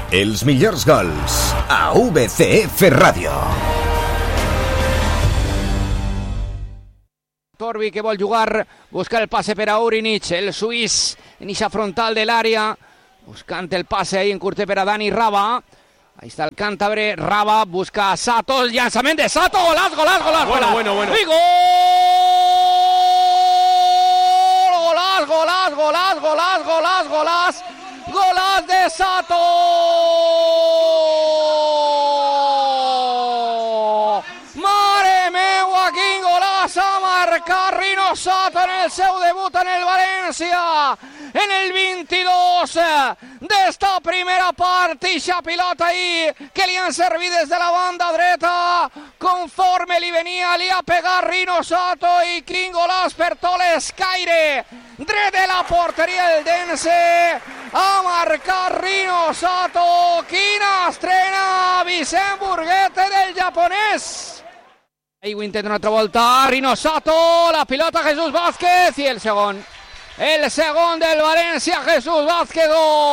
Els millors gols a VCF Ràdio. Torbi que vol jugar, busca el pase per a Urinic, el suís en ixa frontal de l'àrea, buscant el pase ahí en curte per a Dani Raba. Ahí está el cántabre, Raba busca a Sato, el llançament de Sato, golaç. Bueno. I gol! Golaç de Sato! Mare meua, quin golaç ha marcat Rino Sato en el seu debut en el València, en el 22 d'esta primera part. Ixa pilota ahí que li han servit des de la banda dreta, conforme li venia, li ha pegat Rino Sato, i quin golaç per tot l'escaire dret de la porteria del Dense. Ha marcat Rino Sato. Quina estrena, Vicent Burguete, del japonès. Ahí ho intenta una altra volta Rino Sato, la pilota Jesús Vázquez i el segon del València, Jesús Vázquez,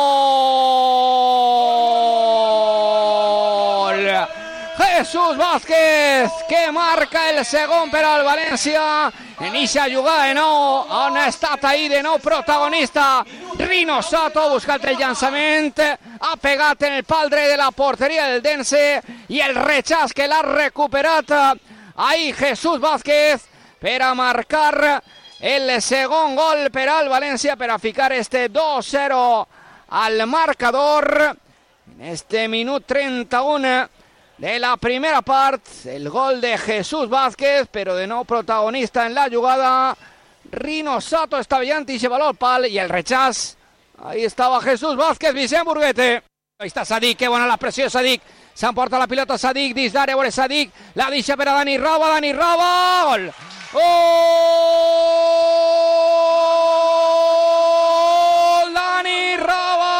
gol! Jesús Vázquez que marca el segon per al València en ixa jugada de nou, on ha estat ahí de nou protagonista Rino Sato, buscat el llançament, ha pegat en el pal dret de la porteria del Dense i el rechaç que l'ha recuperat ahí Jesús Vázquez per a marcar el segon gol per al València, per a ficar este 2-0 al marcador en este minut 31 de la primera part. El gol de Jesús Vázquez, però de nou protagonista en la jugada Rino Sato, està veient i se valor al pal i el rechaç. Ahí estava Jesús Vázquez, Vicent Burguete. Ahí està Sadik, que bona la pressió de Sadik. S'emporta la pilota Sadik dins d'àrea, veure Sadik, la deixa per a Dani Raba, gol! Gol! Dani Raba!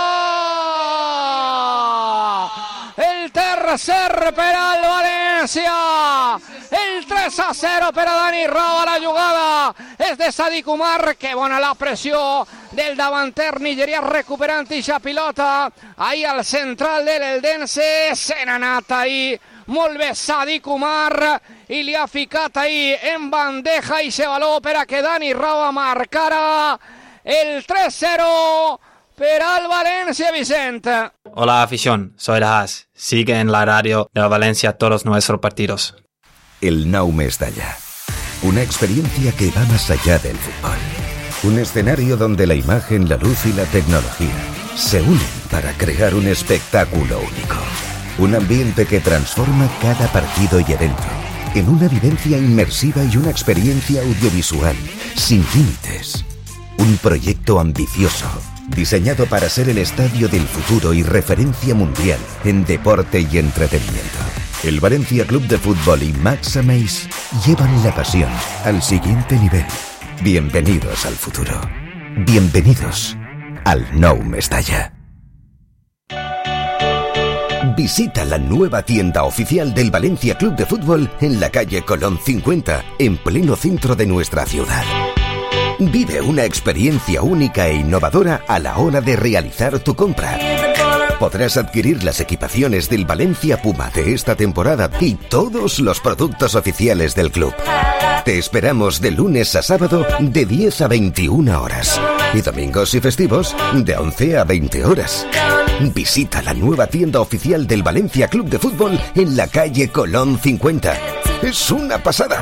El tercer per al València! El 3-0 per a Dani Raba. La jugada és de Sadik Umar, que bona la pressió del davanter nigerià recuperant ixa pilota ahí al central de l'Eldense. Se n'ha anat ahí molt bé Sadik Umar i li ha ficat ahí en bandeja i se valor per a que Dani Raba marcara el 3-0 per al València, Vicent. Hola afición, soy Rahas. Sigue en la radio de Valencia todos nuestros partidos. El Nou Mestalla. Una experiencia que va más allá del fútbol. Un escenario donde la imagen, la luz y la tecnología se unen para crear un espectáculo único. Un ambiente que transforma cada partido y evento en una vivencia inmersiva y una experiencia audiovisual sin límites. Un proyecto ambicioso, diseñado para ser el estadio del futuro y referencia mundial en deporte y entretenimiento. El Valencia Club de Fútbol y Max Ameis llevan la pasión al siguiente nivel. Bienvenidos al futuro. Bienvenidos al Nou Mestalla. Visita la nueva tienda oficial del Valencia Club de Fútbol en la calle Colón 50, en pleno centro de nuestra ciudad. Vive una experiencia única e innovadora a la hora de realizar tu compra. Podrás adquirir las equipaciones del Valencia Puma de esta temporada y todos los productos oficiales del club. Te esperamos de lunes a sábado de 10 a 21 horas y domingos y festivos de 11 a 20 horas. Visita la nueva tienda oficial del Valencia Club de Fútbol en la calle Colón 50. Es una pasada.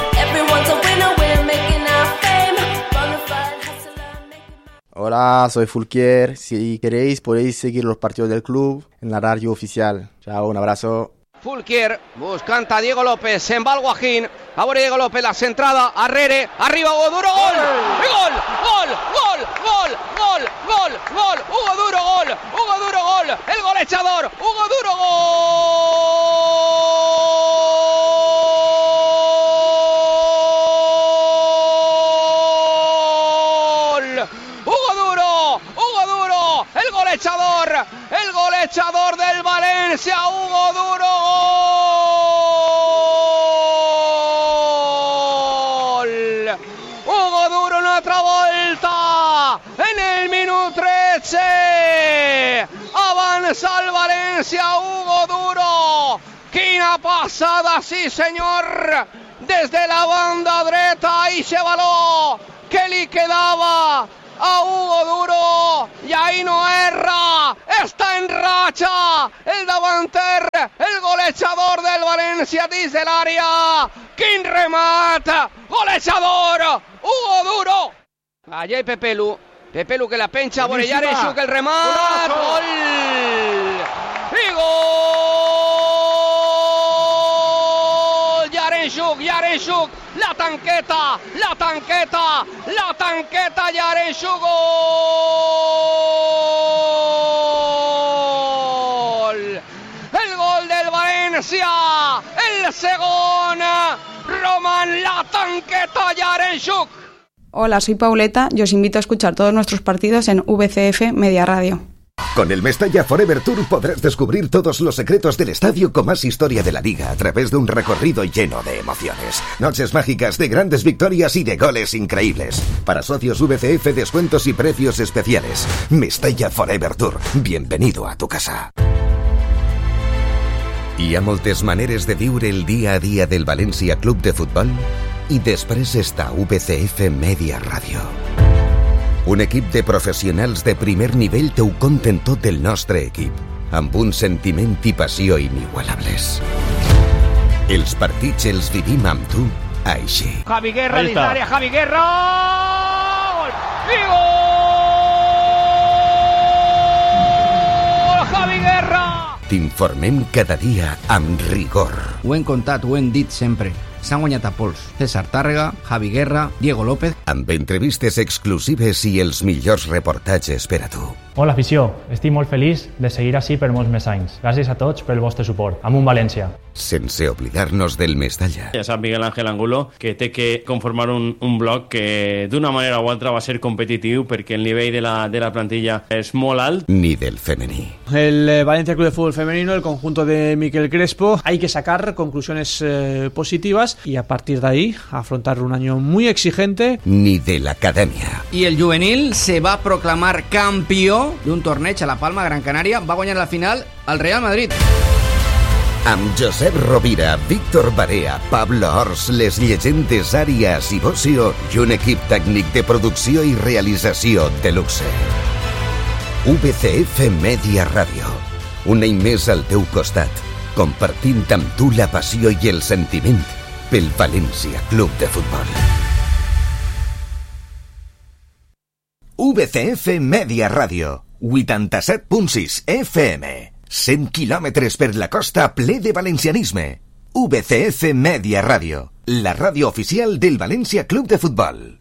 Hola, soy Fulquier. Si queréis podéis seguir los partidos del club en la radio oficial. Chao, un abrazo. Fulquier buscant a Diego López, se'n va el Guajín, a veure Diego López, la centrada, arrere, arriba Hugo Duro, gol! Gol! Hugo Duro, gol! El golejador, Hugo Duro, gol! Hugo Duro, el golejador del Valencia, Hugo Duro, gol! Hugo Duro, una altra volta en el minut 13, defensa al Valencia, Hugo Duro. Quina passada, sí senyor, desde la banda dreta, ahí se baló que li quedaba a Hugo Duro, y ahí no erra, está en racha el davanter, el golejador del Valencia desde el área. Quin remat, golejador, Hugo Duro. Allá hay Pepelu que la pencha, Borellar en Shuc, el remat, gol, y gol, Yaremchuk, la tanqueta, Yaremchuk, gol, el gol del Valencia, el segundo, Roman, la tanqueta, Yaremchuk. Hola, soy Pauleta y os invito a escuchar todos nuestros partidos en VCF Media Radio. Con el Mestalla Forever Tour podrás descubrir todos los secretos del estadio con más historia de la liga a través de un recorrido lleno de emociones. Noches mágicas de grandes victorias y de goles increíbles. Para socios VCF, descuentos y precios especiales. Mestalla Forever Tour. Bienvenido a tu casa. Hi ha moltes maneres de viure el dia a dia del València Club de Futbol i després està VCF Media Radio. Un equip de professionals de primer nivell te ho conten tot el nostre equip, amb un sentiment i passió inigualables. Els partits els vivim amb tu així. Javi Guerra dins l'àrea, Javi Guerra! Gol! I gol! Javi Guerra! T'informem cada dia amb rigor. Ho hem contat, ho hem dit sempre. S'han guanyat a pols. César Tàrrega, Javi Guerra, Diego López... Amb entrevistes exclusives i els millors reportatges per a tu. Hola, afició. Estic molt feliç de seguir així per molts més anys. Gràcies a tots pel vostre suport. Amunt València. Sense oblidar-nos del Mestalla. Ja sap Miguel Ángel Angulo que té que conformar un bloc que d'una manera o altra va ser competitiu perquè el nivell de la plantilla és molt alt. Ni del femení. El Valencia Club de Fútbol Femenino, el conjunto de Miquel Crespo, hay que sacar conclusiones positivas y a partir de ahí afrontar un año muy exigente. Ni de la academia. I el juvenil se va proclamar campió d'un torneig a La Palma, Gran Canària. Va guanyar la final al Real Madrid. Amb Josep Rovira, Víctor Barea, Pablo Ors, les llegendes Àrias i Bocio i un equip tècnic de producció i realització de luxe. VCF Media Radio. Un any més al teu costat, compartint amb tu la passió i el sentiment pel València Club de Futbol. VCF Media Radio, 87.6 FM, 100 quilòmetres per la costa ple de valencianisme. VCF Media Radio, la ràdio oficial del València Club de Futbol.